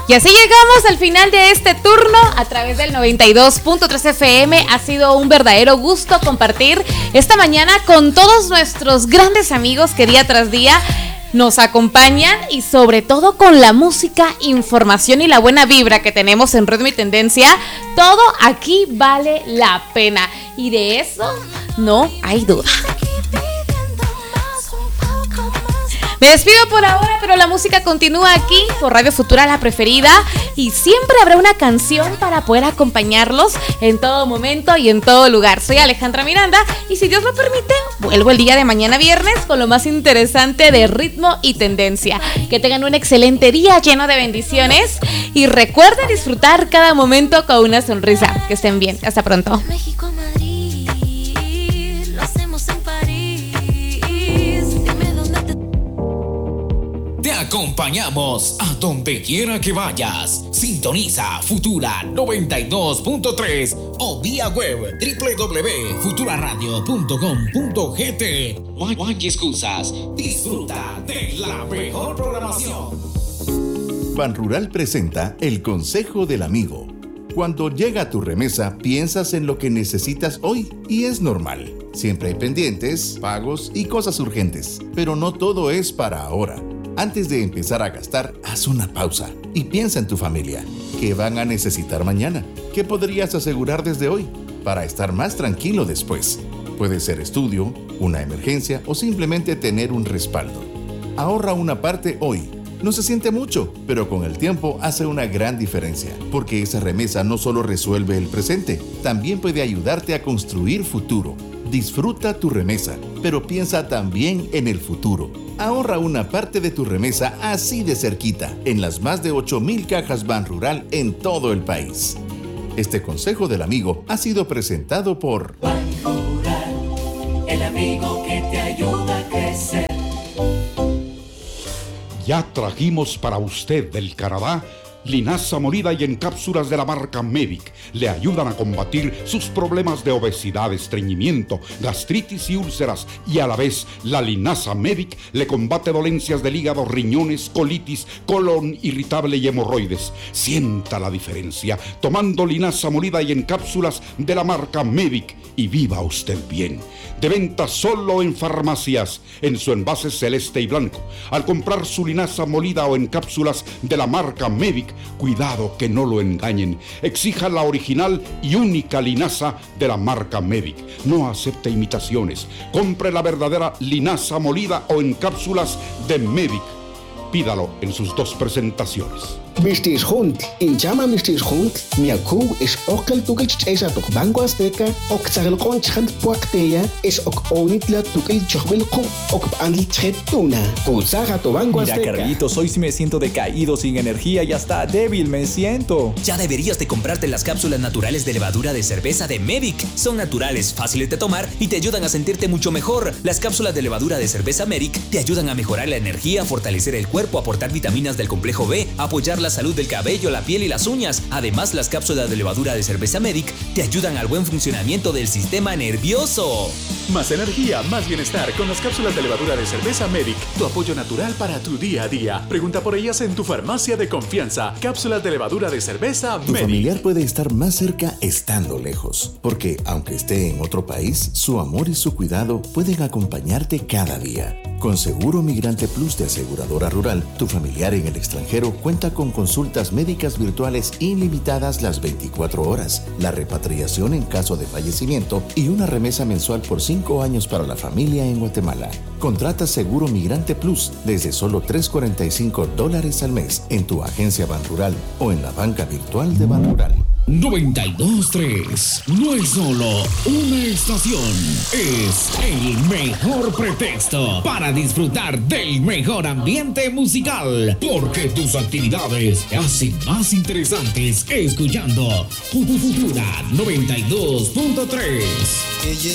Y así llegamos al final de este turno a través del 92.3 FM. Ha sido un verdadero gusto compartir esta mañana con todos nuestros grandes amigos que día tras día nos acompañan y sobre todo con la música, información y la buena vibra que tenemos en Ritmo y Tendencia. Todo aquí vale la pena y de eso no hay duda. Me despido por ahora, pero la música continúa aquí por Radio Futura, la preferida, y siempre habrá una canción para poder acompañarlos en todo momento y en todo lugar. Soy Alejandra Miranda y si Dios lo permite, vuelvo el día de mañana viernes con lo más interesante de Ritmo y Tendencia. Que tengan un excelente día lleno de bendiciones y recuerden disfrutar cada momento con una sonrisa. Que estén bien. Hasta pronto. Te acompañamos a donde quiera que vayas. Sintoniza Futura 92.3 o vía web www.futuraradio.com.gt. No hay excusas. Disfruta de la mejor programación. Banrural presenta el Consejo del Amigo. Cuando llega tu remesa, piensas en lo que necesitas hoy y es normal. Siempre hay pendientes, pagos y cosas urgentes, pero no todo es para ahora. Antes de empezar a gastar, haz una pausa y piensa en tu familia. ¿Qué van a necesitar mañana? ¿Qué podrías asegurar desde hoy para estar más tranquilo después? Puede ser estudio, una emergencia o simplemente tener un respaldo. Ahorra una parte hoy. No se siente mucho, pero con el tiempo hace una gran diferencia, porque esa remesa no solo resuelve el presente, también puede ayudarte a construir futuro. Disfruta tu remesa, pero piensa también en el futuro. Ahorra una parte de tu remesa así de cerquita, en las más de 8,000 cajas Banrural en todo el país. Este consejo del amigo ha sido presentado por Banrural, el amigo que te ayuda a crecer. Ya trajimos para usted del Canadá linaza molida y en cápsulas de la marca Medic. Le ayudan a combatir sus problemas de obesidad, estreñimiento, gastritis y úlceras. Y a la vez, la linaza Medic le combate dolencias del hígado, riñones, colitis, colon irritable y hemorroides. Sienta la diferencia tomando linaza molida y en cápsulas de la marca Medic y viva usted bien. De venta solo en farmacias, en su envase celeste y blanco. Al comprar su linaza molida o en cápsulas de la marca Medic, cuidado que no lo engañen. Exija la original y única linaza de la marca Medic. No acepte imitaciones. Compre la verdadera linaza molida o en cápsulas de Medic. Pídalo en sus dos presentaciones. Mr. Hund, in Jama Mr. Hund, Miaku is ook el tukil chesa tok Banco Azteca, ook sagel konchant puakteya, is ook onitla tukil chochwilku, ook andil chetuna. Kuzaga to Banco Azteca. Mira, Carlitos, hoy sí me siento decaído, sin energía y hasta débil me siento. Ya deberías de comprarte las cápsulas naturales de levadura de cerveza de Medic. Son naturales, fáciles de tomar y te ayudan a sentirte mucho mejor. Las cápsulas de levadura de cerveza Medic te ayudan a mejorar la energía, fortalecer el cuerpo, aportar vitaminas del complejo B, apoyar la salud del cabello, la piel y las uñas. Además, las cápsulas de levadura de cerveza Medic te ayudan al buen funcionamiento del sistema nervioso. Más energía, más bienestar con las cápsulas de levadura de cerveza Medic. Tu apoyo natural para tu día a día. Pregunta por ellas en tu farmacia de confianza. Cápsulas de levadura de cerveza Medic. Tu familiar puede estar más cerca estando lejos, porque aunque esté en otro país, su amor y su cuidado pueden acompañarte cada día. Con Seguro Migrante Plus de Aseguradora Rural, tu familiar en el extranjero cuenta con consultas médicas virtuales ilimitadas las 24 horas, la repatriación en caso de fallecimiento y una remesa mensual por 5 años para la familia en Guatemala. Contrata Seguro Migrante Plus desde solo $345 al mes en tu agencia Banrural o en la banca virtual de Banrural. 92.3 no es solo una estación, es el mejor pretexto para disfrutar del mejor ambiente musical, porque tus actividades se hacen más interesantes escuchando Futura 92.3.